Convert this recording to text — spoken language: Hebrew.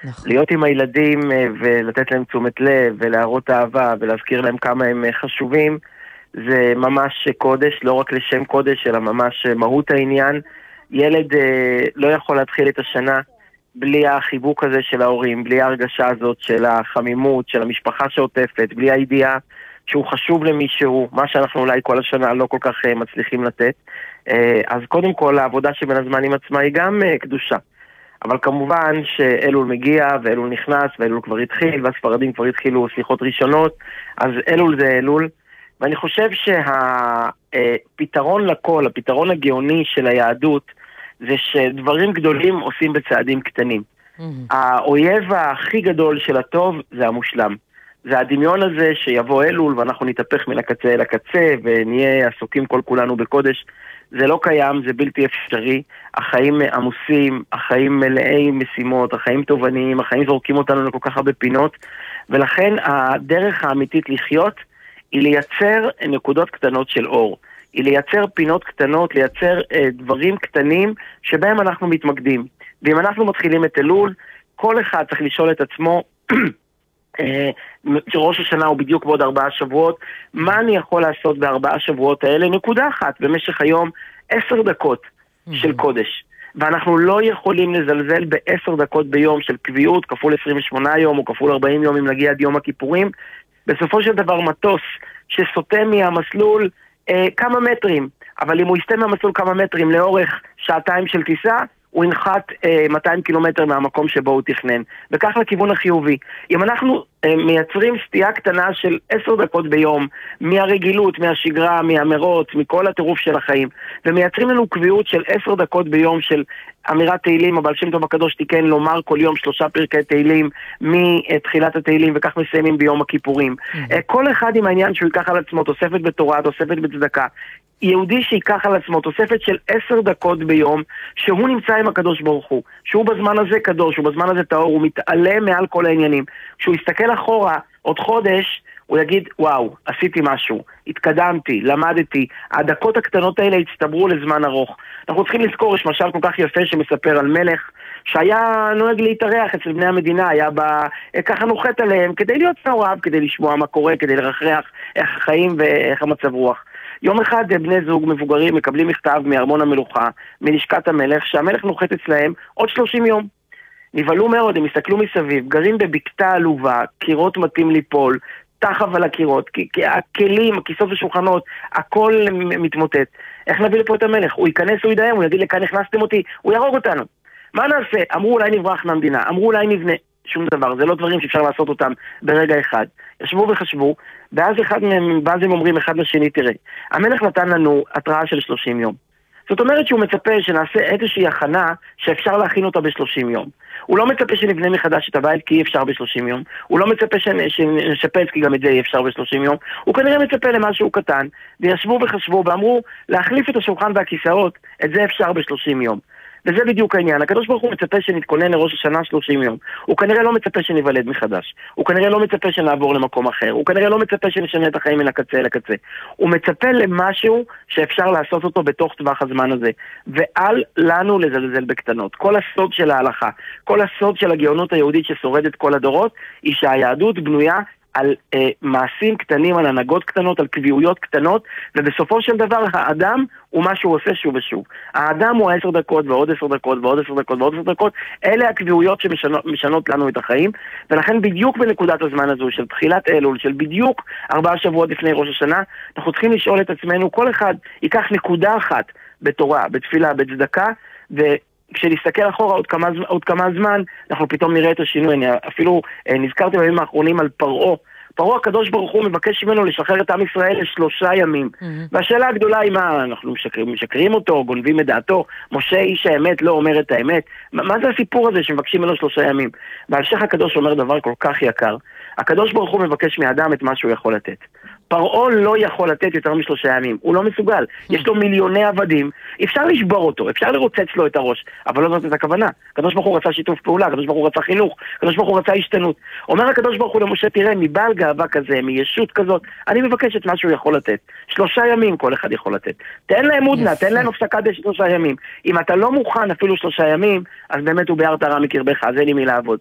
נכון. להיות עם הילדים ולתת להם תשומת לב ולהראות אהבה ולהזכיר להם כמה הם חשובים, זה ממש קודש, לא רק לשם קודש, אלא ממש מהות העניין. ילד לא יכול להתחיל את השנה בלי החיבוק הזה של ההורים, בלי ההרגשה הזאת של החמימות, של המשפחה שעוטפת, בלי הידיעה שהוא חשוב למישהו, מה שאנחנו אולי כל השנה לא כל כך מצליחים לתת. אז קודם כל, העבודה שבין הזמנים עצמה היא גם קדושה. אבל כמובן שאלול מגיע, ואלול נכנס, ואלול כבר התחיל, והספרדים כבר התחילו סליחות ראשונות, אז אלול זה אלול. ואני חושב שהפתרון לכל, הפתרון הגאוני של היהדות, זה שדברים גדולים עושים בצעדים קטנים. האויב הכי גדול של הטוב זה המושלם. זה הדמיון הזה שיבוא אלול ואנחנו נתהפך מן הקצה אל הקצה ונהיה עסוקים כל כולנו בקודש. זה לא קיים, זה בלתי אפשרי. החיים עמוסים, החיים מלאי משימות, החיים תובעניים, החיים זורקים אותנו לכל כך הרבה פינות, ולכן הדרך האמיתית לחיות היא לייצר נקודות קטנות של אור. היא לייצר פינות קטנות, לייצר דברים קטנים שבהם אנחנו מתמקדים. ואם אנחנו מתחילים את אלול, כל אחד צריך לשאול את עצמו, שראש השנה הוא בדיוק בעוד 4 שבועות, מה אני יכול לעשות ב4 שבועות האלה? נקודה אחת, במשך היום 10 דקות של קודש. ואנחנו לא יכולים לזלזל ב10 דקות ביום של קביעות, כפול 28 יום או כפול 40 יום אם נגיע עד יום הכיפורים. בסופו של דבר מטוס שסוטה מהמסלול כמה מטרים, אבל אם הוא יסטה מהמסלול כמה מטרים לאורך 2 של טיסה, הוא ינחת 200 קילומטר מהמקום שבו הוא תכנן, וכך לכיוון החיובי. אם אנחנו מייצרים סטייה קטנה של 10 דקות ביום, מהרגילות, מהשגרה, מהמרוץ, מכל הטירוף של החיים, ומייצרים לנו קביעות של 10 דקות ביום של אמירת תהילים, הבעל שם טוב הקדוש תיקן לומר כל יום 3 פרקי תהילים מתחילת התהילים, וכך מסיימים ביום הכיפורים. כל אחד עם העניין שהוא ייקח על עצמו תוספת בתורה, תוספת בצדקה, יהודי שיקח על עצמו תוספת של 10 דקות ביום, שהוא נמצא עם הקדוש ברוך הוא, שהוא בזמן הזה קדוש, הוא בזמן הזה טהור, הוא מתעלה מעל כל העניינים. כשהוא יסתכל אחורה עוד חודש, הוא יגיד, וואו, עשיתי משהו, התקדמתי, למדתי, הדקות הקטנות האלה הצטברו לזמן ארוך. אנחנו צריכים לזכור, יש משל כל כך יפה שמספר על מלך, שהיה נוהג להתארח אצל בני המדינה, היה ככה נוחת עליהם, כדי להיות מעורב, כדי לשמוע מה קורה, כדי לרחרח איך החיים ואיך המצב רוח. יום אחד בני זוג מבוגרים מקבלים מכתב מארמון המלוכה, מלשכת המלך, שהמלך נוחת אצלהם עוד 30 יום. נבהלו מאוד, הם הסתכלו מסביב, גרים בבקתה עלובה, קירות מתים ליפול, תחב על הקירות, הכלים, הכיסאות ושולחנות, הכל מתמוטט. איך נביא לפה את המלך? הוא ייכנס, הוא ידיים, הוא יגיד לכאן הכנסתם אותי, הוא יהרוג אותנו. מה נעשה? אמרו אולי נברח מהמדינה, אמרו אולי נבנה. שום דבר, זה לא דברים שאפשר לעשות אותם ברגע אחד. ישבו וחשבו, ואז הם אומרים אחד לשני, תראה, המלך נתן לנו התראה של 30 יום. זאת אומרת שהוא מצפה שנעשה איזושהי הכנה שאפשר להכין אותה ב-30 יום. הוא לא מצפה שנבנה מחדש את הבית כי אי אפשר ב-30 יום. הוא לא מצפה שנשפץ כי גם את זה אי אפשר ב-30 יום. הוא כנראה מצפה למשהו קטן, וישבו וחשבו ואמרו, להחליף את השולחן והכיסאות, את זה אפשר ב-30 יום. וזה בדיוק העניין. הקדוש ברוך הוא מצפה שנתכונן לראש השנה 30 יום. הוא כנראה לא מצפה שניוולד מחדש. הוא כנראה לא מצפה שנעבור למקום אחר. הוא כנראה לא מצפה שנשנה את החיים מן הקצה אל הקצה. הוא מצפה למשהו שאפשר לעשות אותו בתוך טווח הזמן הזה. ואל לנו לזלזל בקטנות. כל הסוד של ההלכה, כל הסוד של הגאונות היהודית ששורדת כל הדורות, היא שהיהדות בנויה על מעשים קטנים, על הנהגות קטנות, על קביעויות קטנות, ובסופו של דבר האדם הוא מה שהוא עושה שוב ושוב. האדם הוא 10 דקות ועוד 10 דקות ועוד 10 דקות ועוד 10 דקות, אלה הקביעויות שמשנות לנו את החיים, ולכן בדיוק בנקודת הזמן הזו של תחילת אלול, של בדיוק 4 שבועות לפני ראש השנה, אנחנו צריכים לשאול את עצמנו, כל אחד ייקח נקודה אחת בתורה, בתפילה, בצדקה, כשנסתכל אחורה עוד כמה זמן, אנחנו פתאום נראה את השינוי. אני אפילו נזכרתי בימים האחרונים על פרעה. פרעה הקדוש ברוך הוא מבקש ממנו לשחרר את עם ישראל ל3 ימים. והשאלה הגדולה היא מה, אנחנו משקרים אותו, גונבים את דעתו, משה איש האמת לא אומר את האמת. מה זה הסיפור הזה שמבקשים ממנו 3 ימים? והשייח הקדוש אומר דבר כל כך יקר. הקדוש ברוך הוא מבקש מאדם את מה שהוא יכול לתת. פרעה לא יכול לתת יותר מ3 ימים, הוא לא מסוגל, יש לו מיליוני עבדים, אפשר לשבור אותו, אפשר לרוצץ לו את הראש, אבל לא זאת את הכוונה. הקדוש ברוך הוא רצה שיתוף פעולה, הקדוש ברוך הוא רצה חינוך, הקדוש ברוך הוא רצה השתנות. אומר הקדוש ברוך הוא למשה, תראה, מבעל גאווה כזה, מישות כזאת, אני מבקש את מה שהוא יכול לתת. 3 ימים כל אחד יכול לתת. תן להם מודנה, תן להם הפסקה ב3 ימים. אם אתה לא מוכן אפילו 3 ימים, אז באמת הוא ביארת רע מקרבך, אז אין לי מי לעבוד.